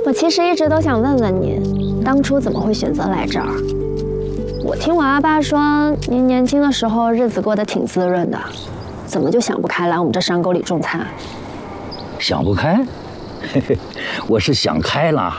我其实一直都想问问您，当初怎么会选择来这儿？我听我阿爸说，您年轻的时候日子过得挺滋润的，怎么就想不开来我们这山沟里种菜？ 想不开？嘿嘿，我是想开了。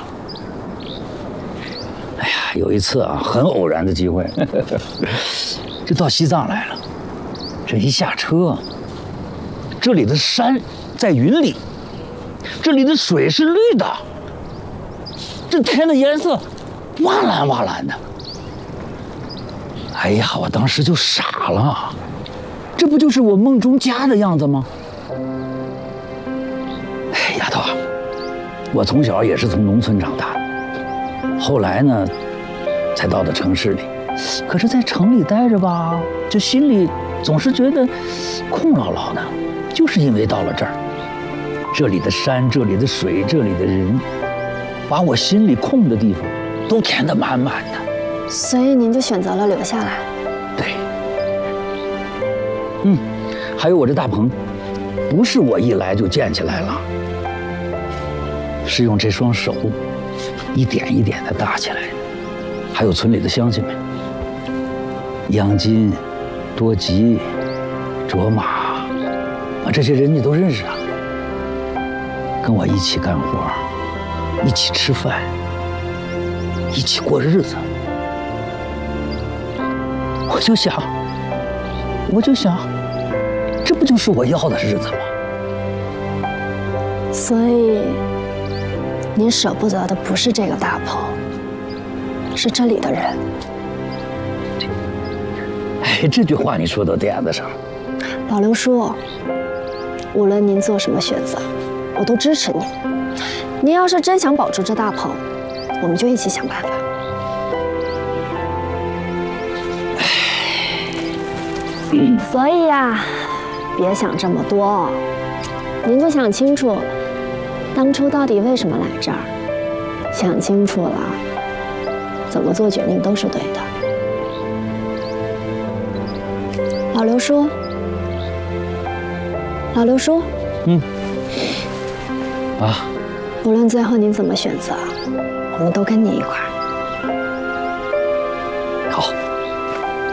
哎呀，有一次啊，很偶然的机会，就到西藏来了。这一下车，这里的山在云里，这里的水是绿的，这天的颜色瓦蓝瓦蓝的。哎呀，我当时就傻了，这不就是我梦中家的样子吗？哎，丫头啊，我从小也是从农村长大的，后来呢，才到的城市里。可是，在城里待着吧，这心里总是觉得空落落的，就是因为到了这儿，这里的山，这里的水，这里的人，把我心里空的地方都填得满满的。 所以您就选择了留下来。 对，还有我这大棚，不是我一来就建起来了，是用这双手一点一点的搭起来的。还有村里的乡亲们，杨金、多吉、卓玛，这些人你都认识啊，跟我一起干活，一起吃饭，一起过日子。我就想，这不就是我要的日子吗？ 所以，您舍不得的不是这个大棚，是这里的人。 哎，这句话你说到点子上。 老刘叔，无论您做什么选择，我都支持您。您要是真想保住这大棚，我们就一起想办法。所以呀，别想这么多，您就想清楚，当初到底为什么来这儿，想清楚了，怎么做决定都是对的。老刘叔，老刘叔， 啊， 无论最后您怎么选择，我们都跟你一块儿。